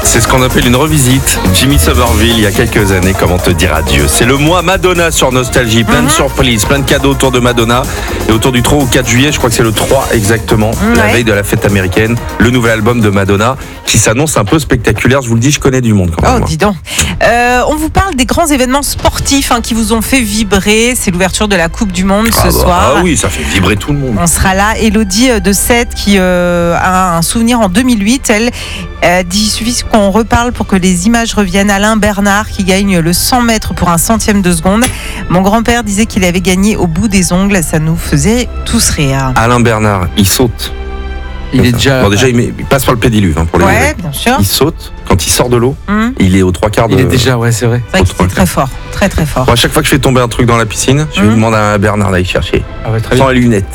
C'est ce qu'on appelle une revisite. Jimmy Somerville, il y a quelques années, comment te dire adieu. C'est le mois Madonna sur Nostalgie. Plein de surprises, plein de cadeaux autour de Madonna. Et autour du 3 au 4 juillet, je crois que c'est le 3 exactement, la veille de la fête américaine, le nouvel album de Madonna qui s'annonce un peu spectaculaire. Je vous le dis, je connais du monde quand même. Oh, dis donc. On vous parle des grands événements sportifs qui vous ont fait vibrer. C'est l'ouverture de la Coupe du Monde ce soir. Ah oui, ça fait vibrer tout le monde. On sera là. Élodie de Sète qui a un souvenir en 2008. Elle dit il suffit qu'on reparle pour que les images reviennent. Alain Bernard qui gagne le 100 mètres pour un centième de seconde. Mon grand-père disait qu'il avait gagné au bout des ongles. Ça nous faisait tous rire. Alain Bernard, il saute. Il est déjà. Bon, déjà, il passe par le pédiluve pour les Ouais, bien sûr. Il saute quand il sort de l'eau. Il est aux 3/4 de. Il est déjà, ouais, c'est vrai. C'est vrai que c'est très fort, très très fort. Bon, à chaque fois que je fais tomber un truc dans la piscine, je lui demande à Bernard d'aller chercher. Ah ouais, très sans bien. les lunettes.